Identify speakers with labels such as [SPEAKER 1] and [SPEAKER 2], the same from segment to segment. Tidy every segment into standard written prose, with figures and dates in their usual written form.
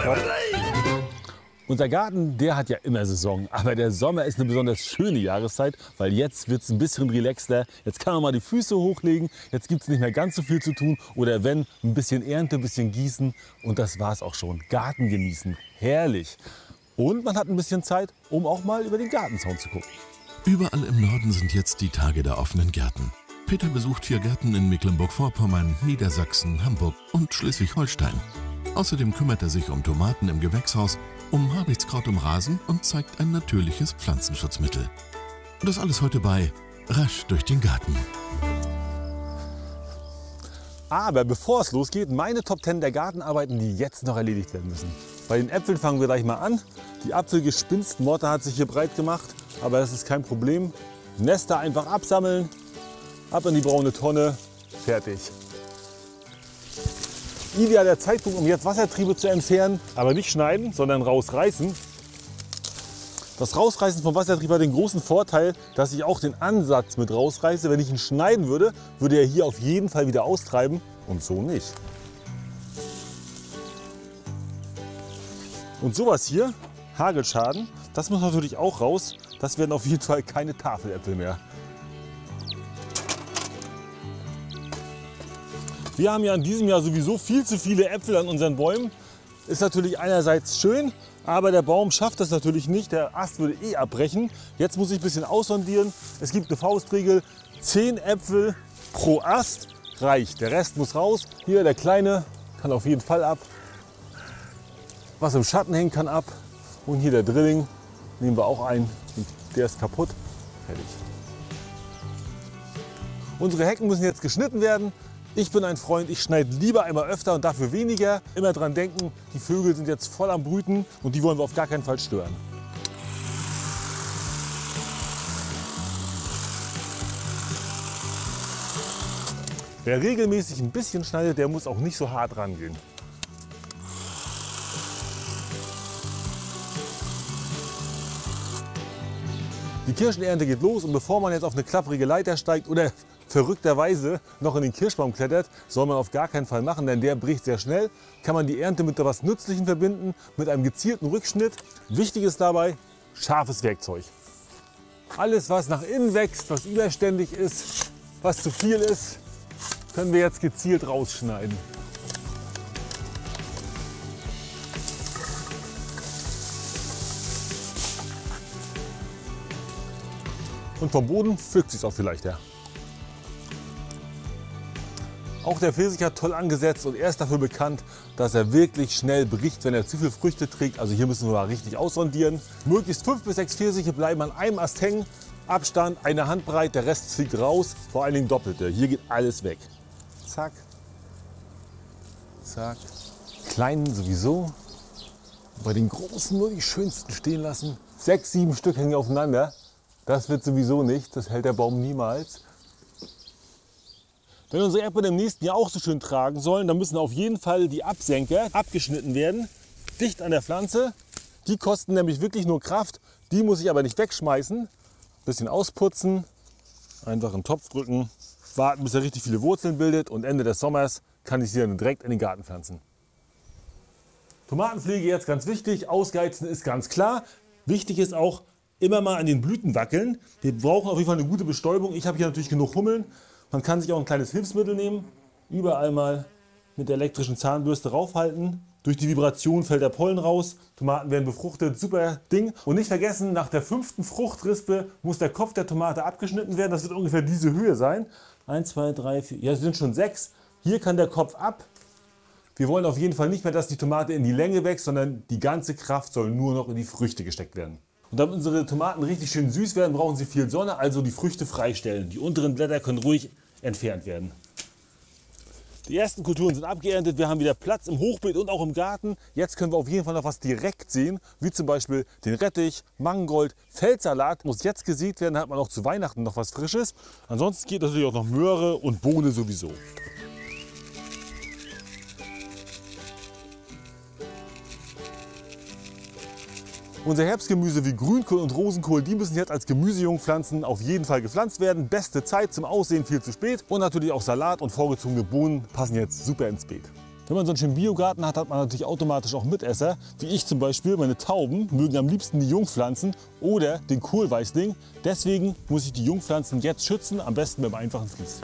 [SPEAKER 1] hat. Unser Garten, der hat ja immer Saison, aber der Sommer ist eine besonders schöne Jahreszeit, weil jetzt wird es ein bisschen relaxter. Jetzt kann man mal die Füße hochlegen, jetzt gibt es nicht mehr ganz so viel zu tun oder wenn, ein bisschen Ernte, ein bisschen gießen und das war's auch schon. Garten genießen, herrlich. Und man hat ein bisschen Zeit, um auch mal über den Gartenzaun zu gucken.
[SPEAKER 2] Überall im Norden sind jetzt die Tage der offenen Gärten. Peter besucht 4 Gärten in Mecklenburg-Vorpommern, Niedersachsen, Hamburg und Schleswig-Holstein. Außerdem kümmert er sich um Tomaten im Gewächshaus, um Habichtskraut im Rasen und zeigt ein natürliches Pflanzenschutzmittel. Das alles heute bei Rasch durch den Garten.
[SPEAKER 1] Aber bevor es losgeht, meine Top 10 der Gartenarbeiten, die jetzt noch erledigt werden müssen. Bei den Äpfeln fangen wir gleich mal an. Die Apfelgespinstmotte hat sich hier breit gemacht, aber das ist kein Problem. Nester einfach absammeln, ab in die braune Tonne, fertig. Idealer Zeitpunkt, um jetzt Wassertriebe zu entfernen, aber nicht schneiden, sondern rausreißen. Das Rausreißen vom Wassertrieb hat den großen Vorteil, dass ich auch den Ansatz mit rausreiße. Wenn ich ihn schneiden würde, würde er hier auf jeden Fall wieder austreiben und so nicht. Und sowas hier, Hagelschaden, das muss natürlich auch raus. Das werden auf jeden Fall keine Tafeläpfel mehr. Wir haben ja in diesem Jahr sowieso viel zu viele Äpfel an unseren Bäumen. Ist natürlich einerseits schön, aber der Baum schafft das natürlich nicht. Der Ast würde eh abbrechen. Jetzt muss ich ein bisschen aussondieren. Es gibt eine Faustregel, 10 Äpfel pro Ast reicht. Der Rest muss raus. Hier der kleine kann auf jeden Fall ab. Was im Schatten hängt, kann ab. Und hier der Drilling nehmen wir auch ein. Der ist kaputt. Fertig. Unsere Hecken müssen jetzt geschnitten werden. Ich bin ein Freund, ich schneide lieber einmal öfter und dafür weniger. Immer dran denken, die Vögel sind jetzt voll am Brüten und die wollen wir auf gar keinen Fall stören. Wer regelmäßig ein bisschen schneidet, der muss auch nicht so hart rangehen. Die Kirschenernte geht los und bevor man jetzt auf eine klapprige Leiter steigt oder verrückterweise noch in den Kirschbaum klettert, soll man auf gar keinen Fall machen, denn der bricht sehr schnell. Kann man die Ernte mit etwas Nützlichem verbinden, mit einem gezielten Rückschnitt. Wichtig ist dabei, scharfes Werkzeug. Alles, was nach innen wächst, was überständig ist, was zu viel ist, können wir jetzt gezielt rausschneiden. Und vom Boden pflückt sich auch viel leichter. Auch der Pfirsich hat toll angesetzt und er ist dafür bekannt, dass er wirklich schnell bricht, wenn er zu viele Früchte trägt. Also hier müssen wir mal richtig aussondieren. Möglichst 5 bis 6 Pfirsiche bleiben an einem Ast hängen. Abstand eine Handbreit, der Rest fliegt raus. Vor allen Dingen doppelte. Hier geht alles weg. Zack. Zack. Kleinen sowieso. Bei den großen nur die schönsten stehen lassen. 6, 7 Stück hängen aufeinander. Das wird sowieso nicht. Das hält der Baum niemals. Wenn unsere Äpfel im nächsten Jahr auch so schön tragen sollen, dann müssen auf jeden Fall die Absenker abgeschnitten werden, dicht an der Pflanze. Die kosten nämlich wirklich nur Kraft, die muss ich aber nicht wegschmeißen. Bisschen ausputzen, einfach in den Topf drücken, warten bis er richtig viele Wurzeln bildet und Ende des Sommers kann ich sie dann direkt in den Garten pflanzen. Tomatenpflege jetzt ganz wichtig, ausgeizen ist ganz klar. Wichtig ist auch immer mal an den Blüten wackeln. Wir brauchen auf jeden Fall eine gute Bestäubung. Ich habe hier natürlich genug Hummeln. Man kann sich auch ein kleines Hilfsmittel nehmen, überall mal mit der elektrischen Zahnbürste raufhalten. Durch die Vibration fällt der Pollen raus, Tomaten werden befruchtet, super Ding. Und nicht vergessen, nach der 5. Fruchtrispe muss der Kopf der Tomate abgeschnitten werden. Das wird ungefähr diese Höhe sein. 1, 2, 3, 4, ja, es sind schon 6. Hier kann der Kopf ab. Wir wollen auf jeden Fall nicht mehr, dass die Tomate in die Länge wächst, sondern die ganze Kraft soll nur noch in die Früchte gesteckt werden. Und damit unsere Tomaten richtig schön süß werden, brauchen sie viel Sonne, also die Früchte freistellen. Die unteren Blätter können ruhig entfernt werden. Die ersten Kulturen sind abgeerntet, wir haben wieder Platz im Hochbeet und auch im Garten. Jetzt können wir auf jeden Fall noch was direkt sehen, wie zum Beispiel den Rettich, Mangold, Feldsalat. Muss jetzt gesät werden, dann hat man auch zu Weihnachten noch was Frisches. Ansonsten geht natürlich auch noch Möhre und Bohne sowieso. Unser Herbstgemüse wie Grünkohl und Rosenkohl, die müssen jetzt als Gemüsejungpflanzen auf jeden Fall gepflanzt werden. Beste Zeit zum Aussehen, viel zu spät. Und natürlich auch Salat und vorgezogene Bohnen passen jetzt super ins Beet. Wenn man so einen schönen Biogarten hat, hat man natürlich automatisch auch Mitesser. Wie ich zum Beispiel. Meine Tauben mögen am liebsten die Jungpflanzen oder den Kohlweißling. Deswegen muss ich die Jungpflanzen jetzt schützen, am besten mit einem einfachen Vlies.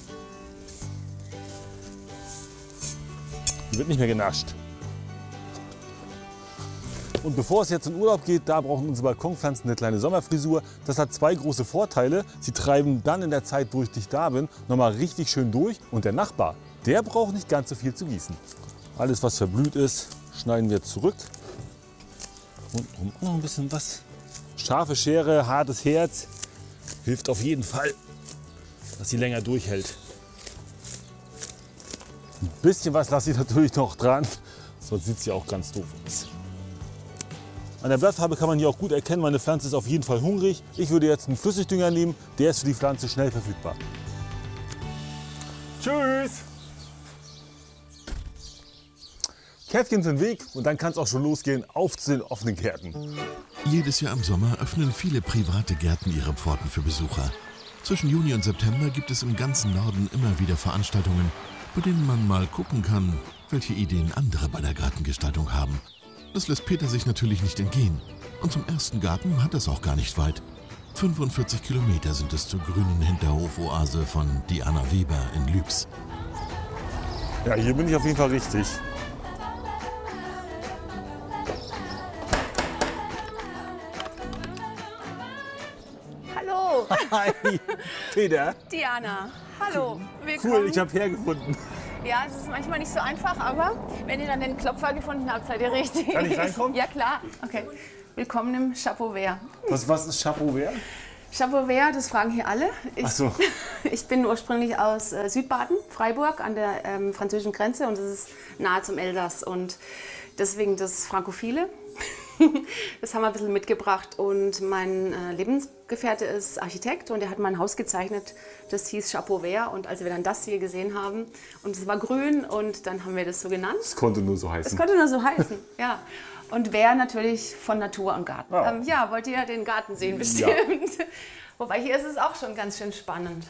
[SPEAKER 1] Die wird nicht mehr genascht. Und bevor es jetzt in Urlaub geht, da brauchen unsere Balkonpflanzen eine kleine Sommerfrisur. Das hat zwei große Vorteile. Sie treiben dann in der Zeit, wo ich nicht da bin, nochmal richtig schön durch. Und der Nachbar, der braucht nicht ganz so viel zu gießen. Alles, was verblüht ist, schneiden wir zurück. Und noch ein bisschen was. Scharfe Schere, hartes Herz. Hilft auf jeden Fall, dass sie länger durchhält. Ein bisschen was lasse ich natürlich noch dran, sonst sieht sie auch ganz doof aus. An der Blattfarbe kann man hier auch gut erkennen, meine Pflanze ist auf jeden Fall hungrig. Ich würde jetzt einen Flüssigdünger nehmen, der ist für die Pflanze schnell verfügbar. Tschüss! Käffchen sind Weg und dann kann es auch schon losgehen auf zu den offenen Gärten.
[SPEAKER 2] Jedes Jahr im Sommer öffnen viele private Gärten ihre Pforten für Besucher. Zwischen Juni und September gibt es im ganzen Norden immer wieder Veranstaltungen, bei denen man mal gucken kann, welche Ideen andere bei der Gartengestaltung haben. Das lässt Peter sich natürlich nicht entgehen. Und zum ersten Garten hat es auch gar nicht weit. 45 Kilometer sind es zur grünen Hinterhofoase von Diana Weber in Lübs.
[SPEAKER 1] Ja, hier bin ich auf jeden Fall richtig.
[SPEAKER 3] Hallo,
[SPEAKER 1] Hi, Peter.
[SPEAKER 3] Diana. Hallo, willkommen.
[SPEAKER 1] Cool, ich habe hergefunden.
[SPEAKER 3] Ja, es ist manchmal nicht so einfach, aber wenn ihr dann den Klopfer gefunden habt, seid ihr richtig.
[SPEAKER 1] Kann ich reinkommen?
[SPEAKER 3] Ja, klar. Okay. Willkommen im Chapeau Vert.
[SPEAKER 1] Was ist Chapeau Vert?
[SPEAKER 3] Chapeau Vert, das fragen hier alle.
[SPEAKER 1] Ach so.
[SPEAKER 3] Ich bin ursprünglich aus Südbaden, Freiburg, an der französischen Grenze, und das ist nahe zum Elsass. Und deswegen das Frankophile. Das haben wir ein bisschen mitgebracht. Und mein Lebensgefährte ist Architekt und er hat mein Haus gezeichnet. Das hieß Chapeau Vert. Und als wir dann das hier gesehen haben, und es war grün, und dann haben wir das so genannt.
[SPEAKER 1] Es konnte nur so heißen.
[SPEAKER 3] Es konnte nur so heißen, ja. Und Vert natürlich von Natur und Garten.
[SPEAKER 1] Ja.
[SPEAKER 3] Ja, wollt ihr den Garten sehen bestimmt. Ja. Wobei hier ist es auch schon ganz schön spannend.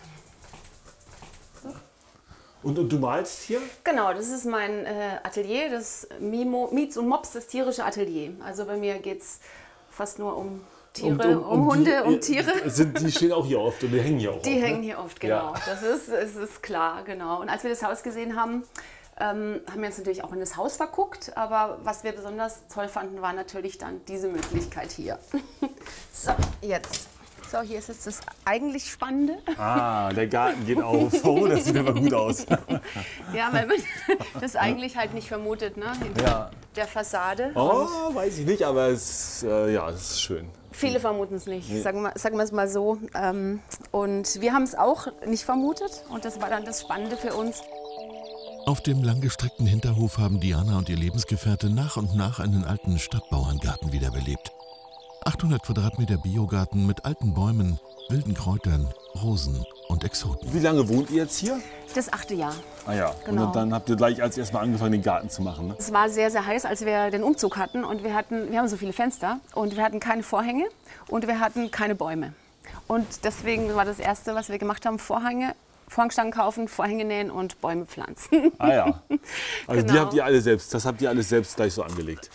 [SPEAKER 1] Und du malst hier?
[SPEAKER 3] Genau, das ist mein Atelier, das Mietz und Mops, das tierische Atelier. Also bei mir geht es fast nur um Tiere, um Hunde, um Tiere.
[SPEAKER 1] Die stehen auch hier oft und die hängen hier auch oft.
[SPEAKER 3] Die hängen hier oft, genau.
[SPEAKER 1] Ja.
[SPEAKER 3] Das ist klar, genau. Und als wir das Haus gesehen haben, haben wir uns natürlich auch in das Haus verguckt. Aber was wir besonders toll fanden, war natürlich dann diese Möglichkeit hier. So, jetzt. So, hier ist jetzt das eigentlich Spannende.
[SPEAKER 1] Ah, der Garten geht auf. Oh, das sieht aber gut aus.
[SPEAKER 3] Ja, weil man das eigentlich halt nicht vermutet, ne? Hinter der Fassade.
[SPEAKER 1] Oh, weiß ich nicht, aber es ist schön.
[SPEAKER 3] Viele vermuten es nicht, sagen wir es mal so. Und wir haben es auch nicht vermutet und das war dann das Spannende für uns.
[SPEAKER 2] Auf dem langgestreckten Hinterhof haben Diana und ihr Lebensgefährte nach und nach einen alten Stadtbauerngarten wiederbelebt. 800 Quadratmeter Biogarten mit alten Bäumen, wilden Kräutern, Rosen und Exoten.
[SPEAKER 1] Wie lange wohnt ihr jetzt hier?
[SPEAKER 3] Das 8. Jahr.
[SPEAKER 1] Ah ja,
[SPEAKER 3] Genau.
[SPEAKER 1] Und dann habt ihr gleich als erstes mal angefangen, den Garten zu machen, ne?
[SPEAKER 3] Es war sehr, sehr heiß, als wir den Umzug hatten und wir haben so viele Fenster und wir hatten keine Vorhänge und wir hatten keine Bäume. Und deswegen war das Erste, was wir gemacht haben, Vorhangstangen kaufen, Vorhänge nähen und Bäume pflanzen.
[SPEAKER 1] Ah ja. Also
[SPEAKER 3] Genau.
[SPEAKER 1] die habt ihr alle selbst, das habt ihr alles selbst gleich so angelegt.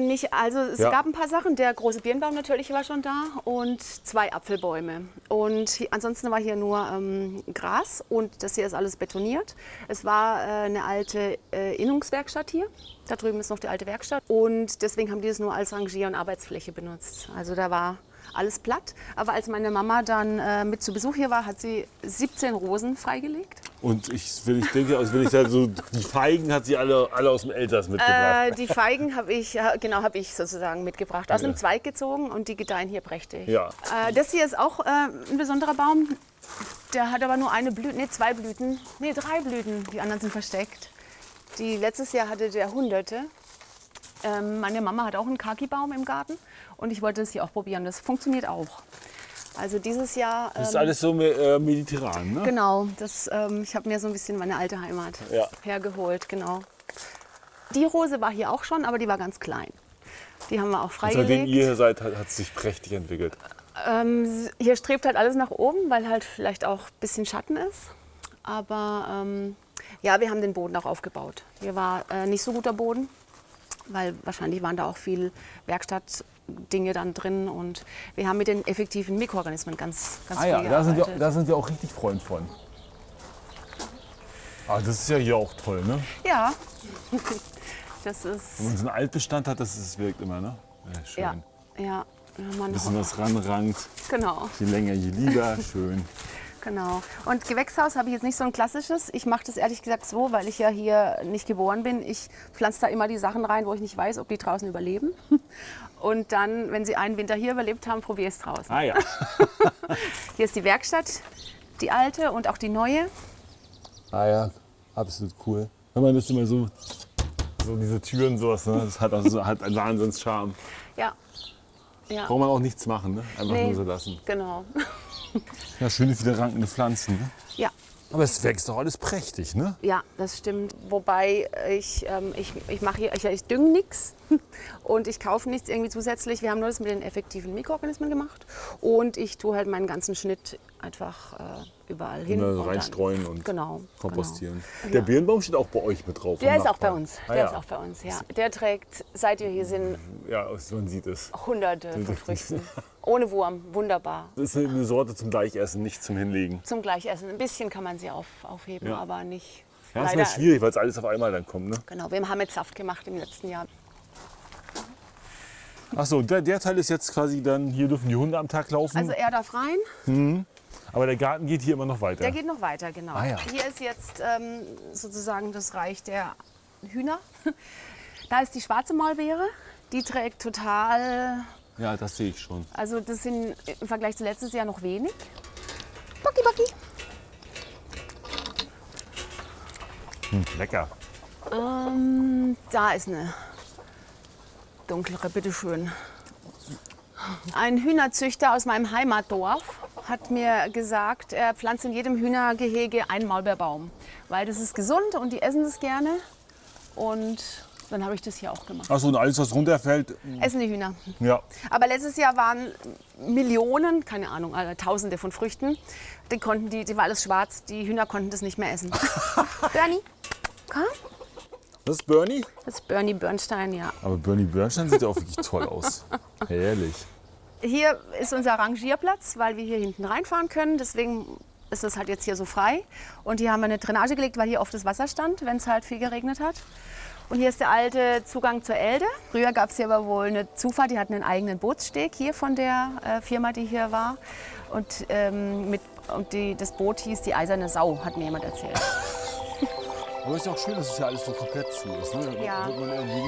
[SPEAKER 3] Es gab ein paar Sachen. Der große Birnbaum natürlich war schon da und 2 Apfelbäume. Und ansonsten war hier nur Gras und das hier ist alles betoniert. Es war eine alte Innungswerkstatt hier. Da drüben ist noch die alte Werkstatt. Und deswegen haben die es nur als Rangier- und Arbeitsfläche benutzt. Also da war alles platt. Aber als meine Mama dann mit zu Besuch hier war, hat sie 17 Rosen freigelegt.
[SPEAKER 1] Und ich denke, also wenn ich da so, die Feigen hat sie alle aus dem Elsass mitgebracht.
[SPEAKER 3] Die Feigen habe ich sozusagen mitgebracht. Aus dem Zweig gezogen und die gedeihen hier prächtig.
[SPEAKER 1] Ja.
[SPEAKER 3] Das hier ist auch ein besonderer Baum. Der hat aber nur eine Blüte, nee, 2 Blüten, nee, 3 Blüten. Die anderen sind versteckt. Letztes Jahr hatte der Hunderte. Meine Mama hat auch einen Kaki-Baum im Garten und ich wollte das hier auch probieren. Das funktioniert auch. Also dieses Jahr...
[SPEAKER 1] Das ist alles so mediterran, ne?
[SPEAKER 3] Genau, ich habe mir so ein bisschen meine alte Heimat hergeholt, genau. Die Rose war hier auch schon, aber die war ganz klein. Die haben wir auch freigelegt.
[SPEAKER 1] Seitdem ihr hier seid, hat es sich prächtig entwickelt.
[SPEAKER 3] Hier strebt halt alles nach oben, weil halt vielleicht auch ein bisschen Schatten ist. Aber Ja, wir haben den Boden auch aufgebaut. Hier war nicht so guter Boden, weil wahrscheinlich waren da auch viel Werkstattdinge dann drin. Und wir haben mit den effektiven Mikroorganismen ganz viel gearbeitet.
[SPEAKER 1] Da sind wir auch richtig Freund von. Ah, das ist ja hier auch toll, ne?
[SPEAKER 3] Ja, das ist...
[SPEAKER 1] Wenn man so einen Altbestand hat, das wirkt immer, ne? Ja, schön.
[SPEAKER 3] Ja.
[SPEAKER 1] Ein bisschen was ranrankt.
[SPEAKER 3] Genau.
[SPEAKER 1] Je länger, je lieber. Schön.
[SPEAKER 3] Genau. Und Gewächshaus habe ich jetzt nicht so ein klassisches. Ich mache das ehrlich gesagt so, weil ich ja hier nicht geboren bin. Ich pflanze da immer die Sachen rein, wo ich nicht weiß, ob die draußen überleben. Und dann, wenn sie einen Winter hier überlebt haben, probiere ich es draußen.
[SPEAKER 1] Ah ja.
[SPEAKER 3] Hier ist die Werkstatt, die alte und auch die neue.
[SPEAKER 1] Ah ja, absolut cool. Wenn man das immer so diese Türen, sowas, ne? Das hat einen Wahnsinnscharme.
[SPEAKER 3] Ja.
[SPEAKER 1] Braucht man auch nichts machen, ne? Einfach nur so lassen.
[SPEAKER 3] Genau.
[SPEAKER 1] Ja, schöne, viele rankende Pflanzen. Ne?
[SPEAKER 3] Ja.
[SPEAKER 1] Aber es wächst doch alles prächtig, ne?
[SPEAKER 3] Ja, das stimmt. Wobei ich dünge nichts und ich kaufe nichts irgendwie zusätzlich. Wir haben nur das mit den effektiven Mikroorganismen gemacht und ich tue halt meinen ganzen Schnitt einfach überall hin.
[SPEAKER 1] Also reinstreuen und kompostieren.
[SPEAKER 3] Genau.
[SPEAKER 1] Der Birnbaum steht auch bei euch mit drauf.
[SPEAKER 3] Der ist auch bei uns. Der ist auch bei uns, ja. Der trägt, seit wir hier sind,
[SPEAKER 1] ja, man sieht es.
[SPEAKER 3] Hunderte von Früchten. Ohne Wurm, wunderbar.
[SPEAKER 1] Das ist eine Sorte zum Gleichessen, nicht zum Hinlegen.
[SPEAKER 3] Zum Gleichessen. Ein bisschen kann man sie aufheben, aber nicht.
[SPEAKER 1] Ja, das ist immer schwierig, weil es alles auf einmal dann kommt, ne?
[SPEAKER 3] Genau, wir haben jetzt Saft gemacht im letzten Jahr.
[SPEAKER 1] Achso, der Teil ist jetzt quasi dann, hier dürfen die Hunde am Tag laufen.
[SPEAKER 3] Also er darf rein.
[SPEAKER 1] Aber der Garten geht hier immer noch weiter.
[SPEAKER 3] Der geht noch weiter, genau.
[SPEAKER 1] Ah, ja.
[SPEAKER 3] Hier ist jetzt sozusagen das Reich der Hühner. Da ist die schwarze Maulbeere. Die trägt total...
[SPEAKER 1] Ja, das sehe ich schon.
[SPEAKER 3] Also das sind im Vergleich zu letztes Jahr noch wenig. Bocki, bocki.
[SPEAKER 1] Lecker.
[SPEAKER 3] Da ist eine dunklere, bitteschön. Ein Hühnerzüchter aus meinem Heimatdorf hat mir gesagt, er pflanzt in jedem Hühnergehege einen Maulbeerbaum. Weil das ist gesund und die essen das gerne. Und dann habe ich das hier auch gemacht.
[SPEAKER 1] Achso, und alles, was runterfällt?
[SPEAKER 3] Essen die Hühner.
[SPEAKER 1] Ja.
[SPEAKER 3] Aber letztes Jahr waren Millionen, keine Ahnung, Tausende von Früchten. Die war alles schwarz, die Hühner konnten das nicht mehr essen. Bernie, komm.
[SPEAKER 1] Das ist Bernie?
[SPEAKER 3] Das ist Bernie Bernstein, ja.
[SPEAKER 1] Aber Bernie Bernstein sieht ja auch wirklich toll aus. Herrlich.
[SPEAKER 3] Hier ist unser Rangierplatz, weil wir hier hinten reinfahren können. Deswegen ist es halt jetzt hier so frei. Und hier haben wir eine Drainage gelegt, weil hier oft das Wasser stand, wenn es halt viel geregnet hat. Und hier ist der alte Zugang zur Elde. Früher gab es hier aber wohl eine Zufahrt, die hatten einen eigenen Bootssteg hier von der Firma, die hier war. Und, das Boot hieß die Eiserne Sau, hat mir jemand erzählt.
[SPEAKER 1] Aber ist ja auch schön, dass es ja alles so komplett zu ist. Ne?
[SPEAKER 3] Ja.
[SPEAKER 1] Wird man irgendwie